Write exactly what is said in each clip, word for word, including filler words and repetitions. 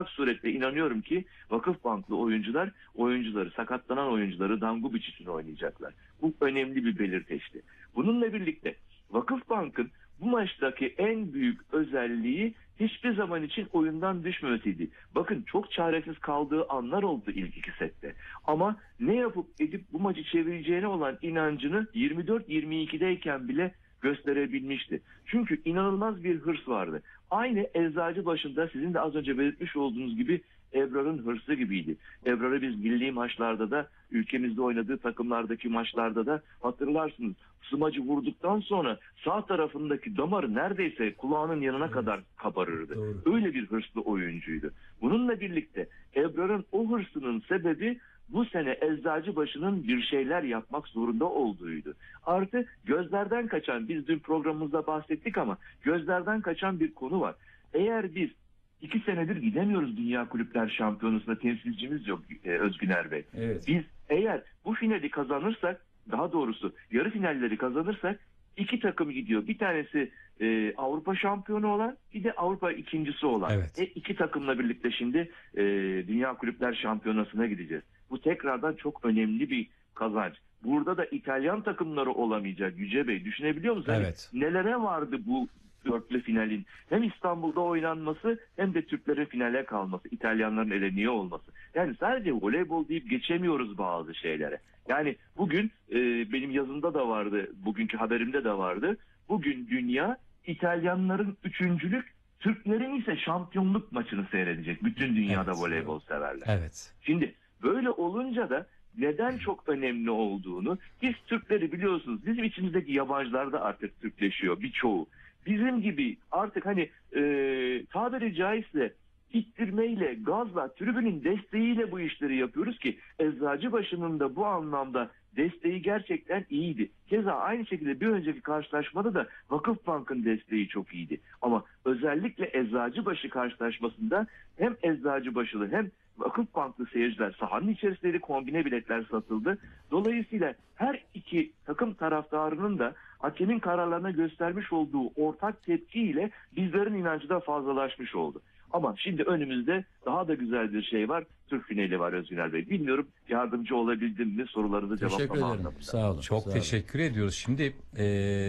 suretle inanıyorum ki Vakıfbanklı oyuncular oyuncuları, sakatlanan oyuncuları Dangubic için oynayacaklar. Bu önemli bir belirteçti. Bununla birlikte Vakıfbank'ın bu maçtaki en büyük özelliği hiçbir zaman için oyundan düşmemesiydi. Bakın çok çaresiz kaldığı anlar oldu ilk iki sette. Ama ne yapıp edip bu maçı çevireceğine olan inancını yirmi dört yirmi ikideyken bile gösterebilmişti. Çünkü inanılmaz bir hırs vardı. Aynı Eczacıbaşı'nda sizin de az önce belirtmiş olduğunuz gibi Ebrar'ın hırsı gibiydi. Ebrar'ı biz milli maçlarda da, ülkemizde oynadığı takımlardaki maçlarda da hatırlarsınız. Smacı vurduktan sonra sağ tarafındaki damarı neredeyse kulağının yanına evet. kadar kabarırdı. Doğru. Öyle bir hırslı oyuncuydu. Bununla birlikte Ebrar'ın o hırsının sebebi bu sene Eczacıbaşı'nın bir şeyler yapmak zorunda olduğuydu. Artı gözlerden kaçan, biz dün programımızda bahsettik ama gözlerden kaçan bir konu var. Eğer biz iki senedir gidemiyoruz Dünya Kulüpler Şampiyonası'na, temsilcimiz yok e, Özgüner Bey. Evet. Biz eğer bu finali kazanırsak, daha doğrusu yarı finalleri kazanırsak iki takım gidiyor. Bir tanesi e, Avrupa şampiyonu olan, bir de Avrupa ikincisi olan. Evet. E, iki takımla birlikte şimdi e, Dünya Kulüpler Şampiyonası'na gideceğiz. Bu tekrardan çok önemli bir kazanç. Burada da İtalyan takımları olamayacak Yüce Bey. Düşünebiliyor musunuz? Evet. Hani nelere vardı bu dörtlü finalin? Hem İstanbul'da oynanması hem de Türklerin finale kalması, İtalyanların eleniyor olması. Yani sadece voleybol deyip geçemiyoruz bazı şeylere. Yani bugün e, benim yazımda da vardı, bugünkü haberimde de vardı. Bugün dünya İtalyanların üçüncülük, Türklerin ise şampiyonluk maçını seyredecek. Bütün dünyada evet, voleybol evet. severler. Evet. Şimdi böyle olunca da neden çok önemli olduğunu, biz Türkleri biliyorsunuz, bizim içimizdeki yabancılar da artık Türkleşiyor birçoğu. Bizim gibi artık hani e, tabiri caizse ittirmeyle, gazla, tribünün desteğiyle bu işleri yapıyoruz ki Eczacıbaşı'nın da bu anlamda desteği gerçekten iyiydi. Keza aynı şekilde bir önceki karşılaşmada da Vakıfbank'ın desteği çok iyiydi. Ama özellikle Eczacıbaşı karşılaşmasında hem Eczacıbaşılı hem Vakıfbanklı seyirciler sahanın içerisinde kombine biletler satıldı. Dolayısıyla her iki takım taraftarının da hakemin kararlarına göstermiş olduğu ortak tepkiyle bizlerin inancı da fazlalaşmış oldu. Ama şimdi önümüzde daha da güzel bir şey var. Türk finali var Özgüner Bey. Bilmiyorum yardımcı olabildim mi sorularınızı cevaplama anlamında. Sağ olun. Çok Sağ teşekkür olun. ediyoruz. Şimdi e,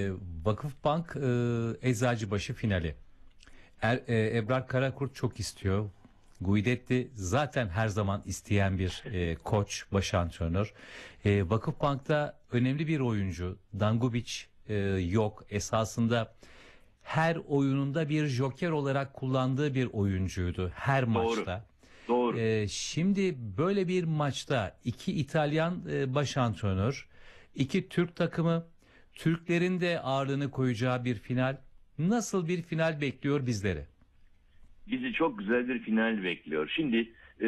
Vakıfbank e, Eczacıbaşı finali. Er, e, Ebrar Karakurt çok istiyor. Guidetti zaten her zaman isteyen bir e, koç, baş antrenör. E, Vakıfbank'ta önemli bir oyuncu. Dangubic e, yok. Esasında her oyununda bir joker olarak kullandığı bir oyuncuydu. Her Doğru. maçta. Doğru. E, şimdi böyle bir maçta iki İtalyan e, baş antrenör, iki Türk takımı, Türklerin de ağırlığını koyacağı bir final. Nasıl bir final bekliyor bizleri? Bizi çok güzel bir final bekliyor. Şimdi e,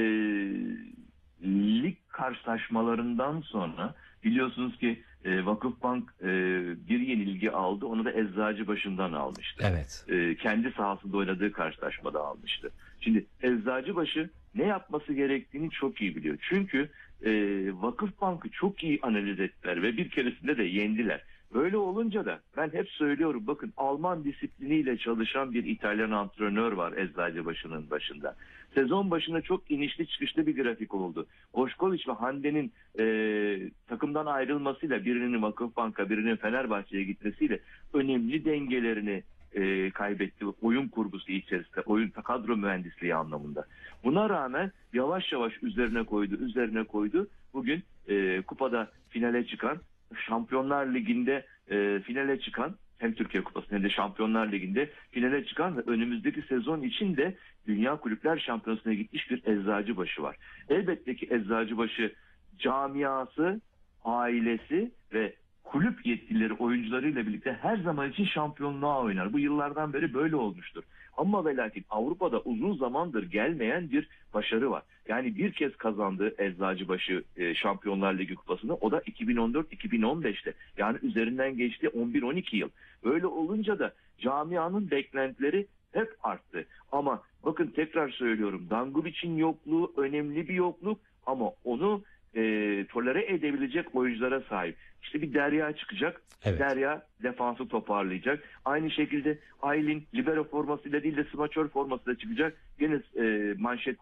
lig karşılaşmalarından sonra biliyorsunuz ki e, Vakıfbank e, bir yenilgi aldı. Onu da Eczacıbaşı'ndan almıştı. Evet. E, kendi sahasında oynadığı karşılaşmada almıştı. Şimdi Eczacıbaşı ne yapması gerektiğini çok iyi biliyor. Çünkü e, Vakıfbank'ı çok iyi analiz ettiler ve bir keresinde de yendiler. Böyle olunca da ben hep söylüyorum, bakın Alman disipliniyle çalışan bir İtalyan antrenör var Eczacıbaşı'nın başında. Sezon başında çok inişli çıkışlı bir grafik oldu. Boşkovic ve Hande'nin e, takımdan ayrılmasıyla, birinin Vakıfbank'a birinin Fenerbahçe'ye gitmesiyle önemli dengelerini e, kaybetti. Oyun kurgusu içerisinde, oyun kadro mühendisliği anlamında. Buna rağmen yavaş yavaş üzerine koydu, üzerine koydu. Bugün e, kupada finale çıkan, Şampiyonlar Ligi'nde e, finale çıkan, hem Türkiye Kupası hem de Şampiyonlar Ligi'nde finale çıkan ve önümüzdeki sezon için de Dünya Kulüpler Şampiyonası'na gitmiş bir Eczacıbaşı var. Elbette ki Eczacıbaşı camiası, ailesi ve kulüp yetkilileri oyuncularıyla birlikte her zaman için şampiyonluğa oynar. Bu yıllardan beri böyle olmuştur. Ama ve lakin Avrupa'da uzun zamandır gelmeyen bir başarı var. Yani bir kez kazandığı Eczacıbaşı e, Şampiyonlar Ligi kupasını, o da iki bin on dört iki bin on beşte. Yani üzerinden geçti on bir on iki yıl. Böyle olunca da camianın beklentileri hep arttı. Ama bakın tekrar söylüyorum, Dangubic'in yokluğu önemli bir yokluk ama onu e, tolere edebilecek oyunculara sahip. İşte bir Derya çıkacak. Evet. Derya defansı toparlayacak. Aynı şekilde Aylin libero formasıyla değil de smaçör formasıyla çıkacak. Yine e, manşet